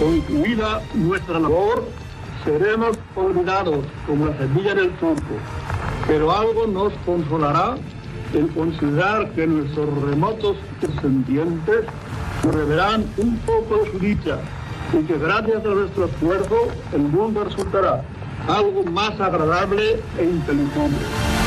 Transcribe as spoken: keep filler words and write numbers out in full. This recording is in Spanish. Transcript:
Concluida nuestra labor, seremos olvidados como la semilla en el surco, pero algo nos consolará el considerar que nuestros remotos descendientes reverán un poco de su dicha y que gracias a nuestro esfuerzo el mundo resultará algo más agradable e inteligente.